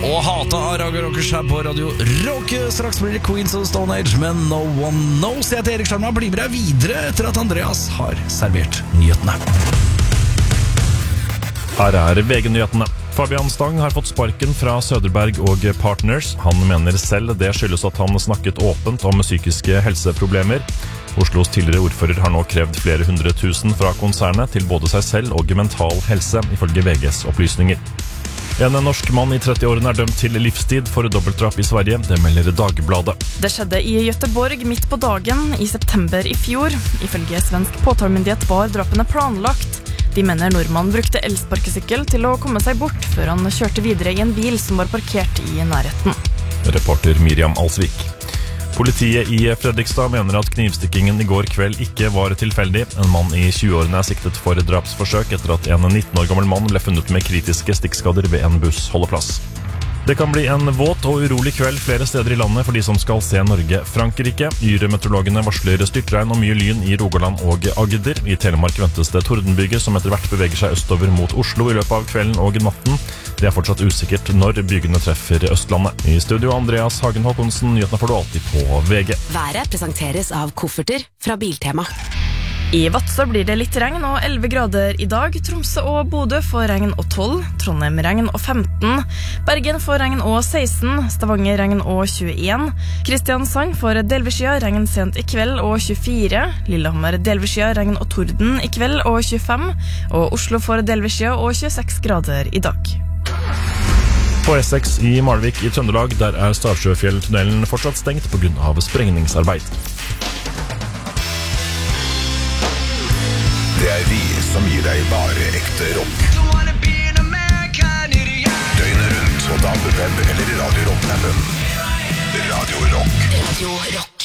Og hata Raga Rockers her på Radio Rock. Straks blir det Queens of the Stone Age, men No One Knows. Jeg heter Erik Sjarma, blir med deg videre etter at Andreas har servert nyhetene. Her er VG-nyhetene. Fabian Stang har fått sparken fra Söderberg og Partners. Han mener selv det skyldes at han snakket åpent om psykiske helseproblemer. Oslos tidligere ordfører har nå krevd flere 100 000 fra konsernet til både seg selv og mental helse, ifølge VGs opplysninger. En norsk mann i 30-årene er dømt til livstid for dobbeltdrap i Sverige, det melder Dagbladet. Det skjedde i Göteborg midt på dagen i september i fjor. Ifølge svensk påtalemyndighet var drapene planlagt. De mener nordmannen brukte elsparkesykkel til å komme seg bort, før han kjørte videre i en bil som var parkert i nærheten. Reporter Miriam Alsvik. Politiet i Fredrikstad mener at knivstikkingen i går kveld ikke var tilfeldig. En mann i 20-årene er siktet for drapsforsøk etter at en 19 år gammel mann ble funnet med kritiske stikkskader ved en bussholdeplass. Det kan bli en våt og urolig kveld flere steder i landet for de som skal se Norge-Frankrike. Yrmeteorologene varsler styrtregn og mye lyn i Rogaland og Agder. I Telemark ventes det tordenbyger som etter hvert beveger seg østover mot Oslo i løpet av kvelden og natten. Det er fortsatt usikkert når bygene treffer Østlandet. I studio Andreas Hagen Håkonsen, nyhetene får du alltid på VG. Været presenteres av kofferter fra Biltema. I Vadsø blir det litt regn og 11 grader i dag. Tromsø og Bodø får regn og 12. Trondheim regn og 15. Bergen får regn og 16. Stavanger regn og 21. Kristiansand får delvis skyet regn sent i kveld og 24. Lillehammer delvis skyet regn og torden i kveld og 25. Og Oslo får delvis skyet og 26 grader i dag. På S6 i Malvik i Trøndelag, der er Starsjøfjelltunnelen fortsatt stengt på grunn av sprengningsarbeid. Det er vi som gir deg bare ekte rock. Døgnet rundt og DAB, web eller Radio Rock-appen. Radio Rock. Radio Rock.